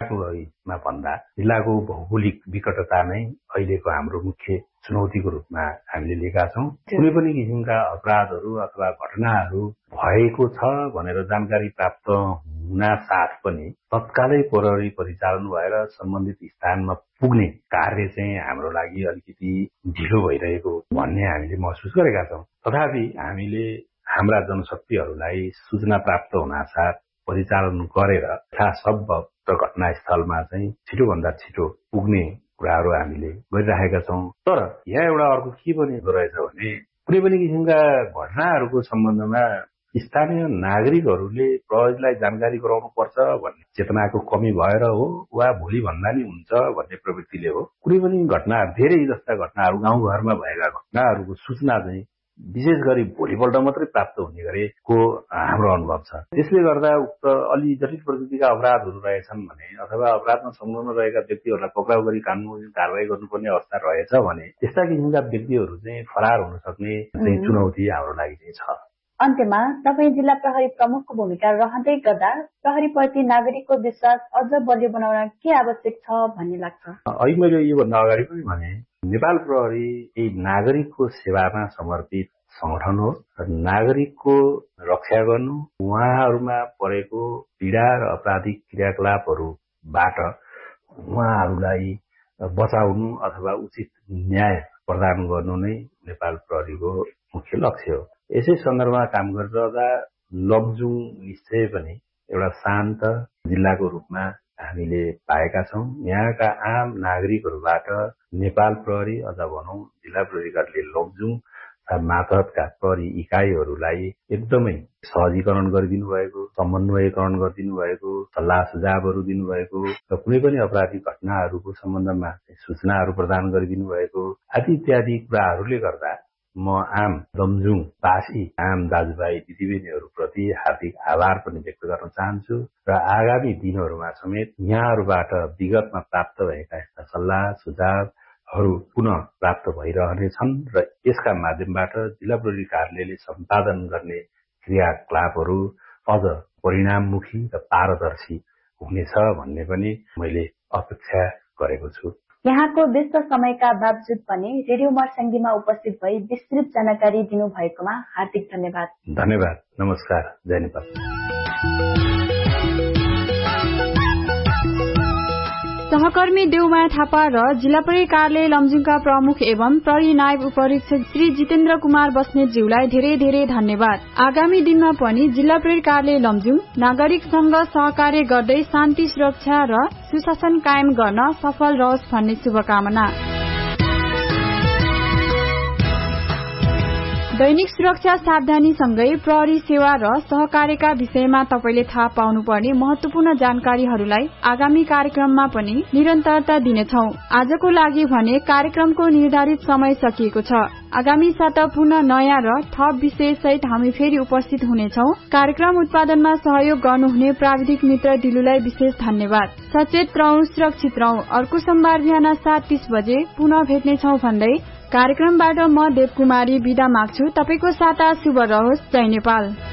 मा भन्दा जिल्लाको भौगोलिक विकटता नै अहिलेको हाम्रो मुख्य चुनौतीको रूपमा हामीले लिएका छौँ। कुनै पनि किसिमका अपराधहरू अथवा घटनाहरू भएको छ भनेर जानकारी प्राप्त हुना साथ पनि तत्कालै प्रहरी परिचालन भएर सम्बन्धित स्थानमा पुग्ने कार्य चाहिँ हाम्रो लागि अलिकति ढिलो भइरहेको भन्ने हामीले महसुस गरेका छौँ। तथापि हामीले हाम्रा जनशक्तिहरूलाई सूचना प्राप्त हुनासाथ परिचालन गरेर यथासम्भव घटनास्थलमा चाहिँ छिटोभन्दा छिटो पुग्ने कुराहरू हामीले गरिराखेका छौँ। तर यहाँ एउटा अर्को के पनि रहेछ भने कुनै पनि किसिमका घटनाहरूको सम्बन्धमा स्थानीय नागरिकहरूले प्रहरीलाई जानकारी गराउनु पर्छ भन्ने चेतनाको कमी भएर हो वा भोलि भन्दा नि हुन्छ भन्ने प्रवृत्तिले हो। कुनै पनि घटना धेरै जस्ता घटनाहरू गाउँघरमा भएका घटनाहरूको सूचना चाहिँ विशेष गरी भोलिपल्ट मात्रै प्राप्त हुने गरेको हाम्रो अनुभव छ। त्यसले गर्दा उक्त अलि जटिल प्रकृतिका अपराधहरू रहेछन् भने अथवा अपराधमा संलग्न रहेका व्यक्तिहरूलाई पक्राउ गरी कानुनी कारवाही गर्नुपर्ने अवस्था रहेछ भने त्यस्ता किसिमका व्यक्तिहरू चाहिँ फरार हुन सक्ने चाहिँ चुनौती हाम्रो लागि चाहिँ छ। अन्त्यमा तपाईँ जिल्ला प्रहरी प्रमुखको भूमिका रहँदै गर्दा प्रहरीप्रति नागरिकको विश्वास अझ बलियो बनाउन के आवश्यक छ भन्ने लाग्छ? अहिले मैले योभन्दा अगाडि पनि भने नेपाल प्रहरी नागरिकको सेवामा समर्पित संगठन हो। नागरिकको रक्षा गर्नु, उहाँहरूमा परेको पीडा र आपराधिक क्रियाकलापहरूबाट उहाँहरूलाई बचाउनु अथवा उचित न्याय प्रदान गर्नु नै नेपाल प्रहरीको मुख्य लक्ष्य हो। यसै सन्दर्भमा काम गरिरहँदा लमजुङ निश्चय पनि एउटा शान्त जिल्लाको रूपमा हामीले पाएका छौँ। यहाँका आम नागरिकहरूबाट नेपाल प्रहरी अथवा भनौँ जिल्ला प्रहरी कार्यालय लमजुङ मातहतका प्रहरी इकाइहरूलाई एकदमै सहजीकरण गरिदिनु भएको, समन्वयकरण गरिदिनु भएको, सल्लाह सुझावहरू दिनुभएको र कुनै पनि आपराधिक घटनाहरूको सम्बन्धमा सूचनाहरू प्रदान गरिदिनु भएको आदि इत्यादि कुराहरूले गर्दा म आम लमजुङवासी आम दाजुभाइ दिदीबहिनीहरूप्रति हार्दिक आभार पनि व्यक्त गर्न चाहन्छु र आगामी दिनहरूमा समेत यहाँहरूबाट विगतमा प्राप्त भएका यस्ता सल्लाह सुझावहरू पुनः प्राप्त भइरहनेछन् र यसका माध्यमबाट जिल्ला प्रहरी कार्यालयले सम्पादन गर्ने क्रियाकलापहरू अझ परिणाममुखी र पारदर्शी हुनेछ भन्ने पनि मैले अपेक्षा गरेको छु। यहाँको व्यस्त समयका बावजुद पनि रेडियो मर्स्याङ्गीमा उपस्थित भई विस्तृत जानकारी दिनुभएकोमा हार्दिक धन्यवाद। धन्यवाद। नमस्कार। जय नेपाल। सहकर्मी देवमाया थापा र जिल्ला प्रहरी कार्यालय लमजुङका प्रमुख एवं प्रहरी नायब उपरीक्षक श्री जितेन्द्र कुमार बस्नेतज्यूलाई धेरै धेरै धन्यवाद। आगामी दिनमा पनि जिल्ला प्रहरी कार्यालय लमजुङ नागरिकसँग सहकार्य गर्दै शान्ति सुरक्षा र सुशासन कायम गर्न सफल रहोस् भन्ने शुभकामना। दैनिक सुरक्षा सावधानीसँगै प्रहरी सेवा र सहकार्यका विषयमा तपाईले थाहा पाउनुपर्ने महत्वपूर्ण जानकारीहरूलाई आगामी कार्यक्रममा पनि निरन्तरता दिनेछौ। आजको लागि भने कार्यक्रमको निर्धारित समय सकिएको छ। आगामी साता पुनः नयाँ र थप विषय सहित हामी फेरि उपस्थित हुनेछौ। कार्यक्रम उत्पादनमा सहयोग गर्नुहुने प्राविधिक मित्र दिलुलाई विशेष धन्यवाद। सचेत रहौं, सुरक्षित रहौं। अर्को सोमबार बिहान 7:30 बजे पुनः भेट्नेछौ भन्दै कार्यक्रमबाट म देवकुमारी बिदा माग्छु। तपाईको साता शुभ रहोस्। जय नेपाल।